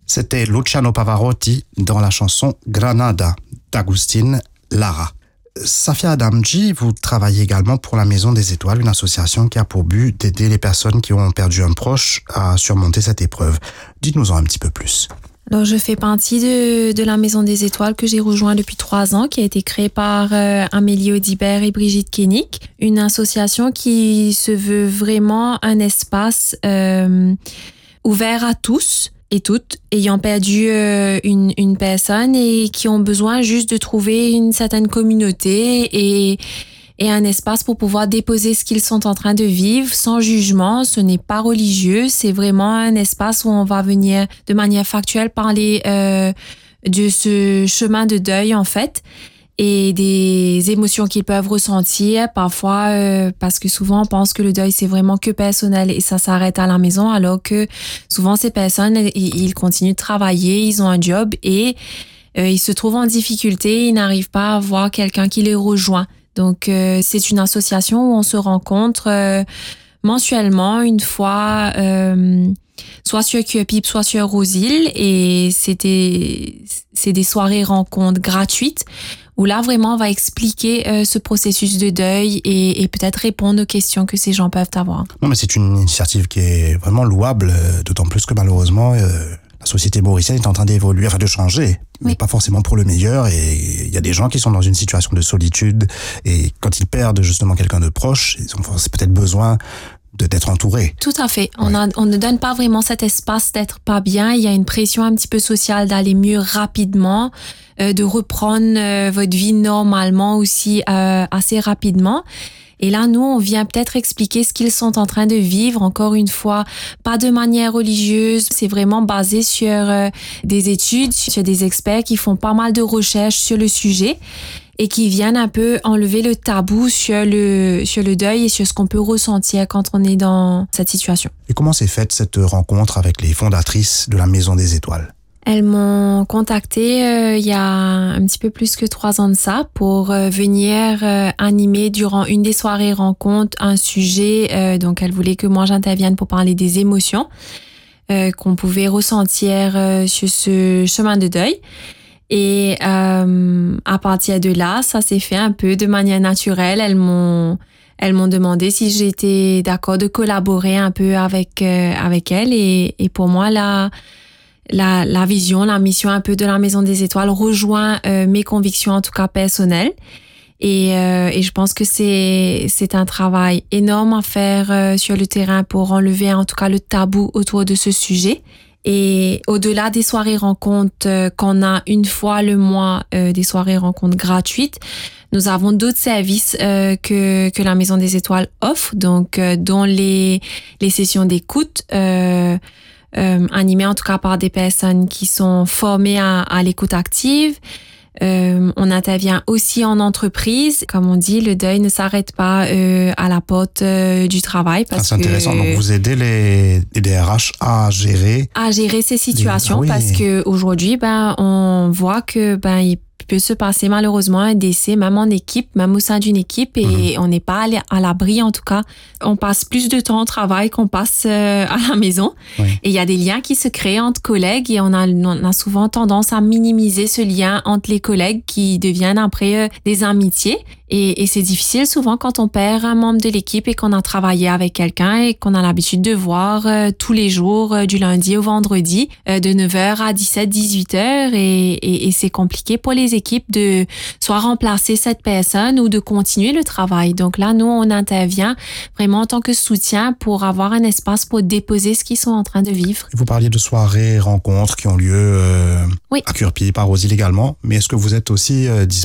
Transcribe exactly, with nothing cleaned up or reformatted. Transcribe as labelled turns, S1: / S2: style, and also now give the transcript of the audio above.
S1: C'était Luciano Pavarotti dans la chanson Granada d'Agustín Lara. Safia Adamji, vous travaillez également pour la Maison des Étoiles, une association qui a pour but d'aider les personnes qui ont perdu un proche à surmonter cette épreuve. Dites-nous-en un petit peu plus.
S2: Alors, je fais partie de, de la Maison des Étoiles que j'ai rejoint depuis trois ans, qui a été créée par euh, Amélie Audibert et Brigitte Koenig. Une association qui se veut vraiment un espace euh, ouvert à tous et toutes ayant perdu euh, une, une personne et qui ont besoin juste de trouver une certaine communauté et, et un espace pour pouvoir déposer ce qu'ils sont en train de vivre sans jugement. Ce n'est pas religieux, c'est vraiment un espace où on va venir de manière factuelle parler euh, de ce chemin de deuil en fait et des émotions qu'ils peuvent ressentir parfois euh, parce que souvent on pense que le deuil c'est vraiment que personnel et ça s'arrête à la maison alors que souvent ces personnes ils, ils continuent de travailler, ils ont un job et euh, ils se trouvent en difficulté, ils n'arrivent pas à voir quelqu'un qui les rejoint. Donc euh, c'est une association où on se rencontre euh, mensuellement une fois euh, soit sur Cupip, soit sur Roseville et c'était c'est des soirées rencontres gratuites où là, vraiment, on va expliquer euh, ce processus de deuil et, et peut-être répondre aux questions que ces gens peuvent avoir.
S1: Non, mais c'est une initiative qui est vraiment louable, euh, d'autant plus que malheureusement, euh, la société mauricienne est en train d'évoluer, enfin de changer, mais oui. Pas forcément pour le meilleur. Et il y a des gens qui sont dans une situation de solitude et quand ils perdent justement quelqu'un de proche, ils ont peut-être besoin de d'être entouré.
S2: Tout à fait. On, a, on ne donne pas vraiment cet espace d'être pas bien. Il y a une pression un petit peu sociale d'aller mieux rapidement, euh, de reprendre euh, votre vie normalement aussi euh, assez rapidement. Et là, nous, on vient peut-être expliquer ce qu'ils sont en train de vivre. Encore une fois, pas de manière religieuse. C'est vraiment basé sur euh, des études, sur des experts qui font pas mal de recherches sur le sujet et qui viennent un peu enlever le tabou sur le, sur le deuil et sur ce qu'on peut ressentir quand on est dans cette situation.
S1: Et comment s'est faite cette rencontre avec les fondatrices de la Maison des Étoiles?
S2: Elles m'ont contactée euh, il y a un petit peu plus que trois ans de ça pour euh, venir euh, animer durant une des soirées rencontres un sujet. Euh, donc, elles voulaient que moi j'intervienne pour parler des émotions euh, qu'on pouvait ressentir euh, sur ce chemin de deuil. Et euh, à partir de là, ça s'est fait un peu de manière naturelle. Elles m'ont, elles m'ont demandé si j'étais d'accord de collaborer un peu avec euh, avec elles. Et, et pour moi, la, la la vision, la mission un peu de la Maison des Étoiles rejoint euh, mes convictions, en tout cas personnelles. Et, euh, et je pense que c'est c'est un travail énorme à faire euh, sur le terrain pour enlever en tout cas le tabou autour de ce sujet. Et au-delà des soirées rencontres euh, qu'on a une fois le mois, euh, des soirées rencontres gratuites, nous avons d'autres services euh, que que la Maison des Étoiles offre, donc euh, dont les les sessions d'écoute euh, euh, animées en tout cas par des personnes qui sont formées à, à l'écoute active. Euh, on intervient aussi en entreprise. Comme on dit, le deuil ne s'arrête pas euh, à la porte euh, du travail. Parce
S1: ah, c'est intéressant. Que, Donc, vous aidez les, les D R H à gérer...
S2: À gérer ces situations
S1: les... ah, oui.
S2: Parce qu'aujourd'hui, ben, on voit que ben, il peut se passer malheureusement un décès, même en équipe, même au sein d'une équipe, et mm-hmm. on n'est pas à l'abri en tout cas. On passe plus de temps au travail qu'on passe euh, à la maison. Oui. Et il y a des liens qui se créent entre collègues et on a, on a souvent tendance à minimiser ce lien entre les collègues qui deviennent après euh, des amitiés. Et, et c'est difficile souvent quand on perd un membre de l'équipe et qu'on a travaillé avec quelqu'un et qu'on a l'habitude de voir euh, tous les jours, euh, du lundi au vendredi, euh, de neuf heures à dix-sept, dix-huit heures. Et, et, et c'est compliqué pour les équipes de soit remplacer cette personne ou de continuer le travail. Donc là, nous, on intervient vraiment en tant que soutien pour avoir un espace pour déposer ce qu'ils sont en train de vivre.
S1: Vous parliez de soirées, rencontres qui ont lieu euh,
S2: oui.
S1: à Cupip, à Roseville également. Mais est-ce que vous êtes aussi euh, disponible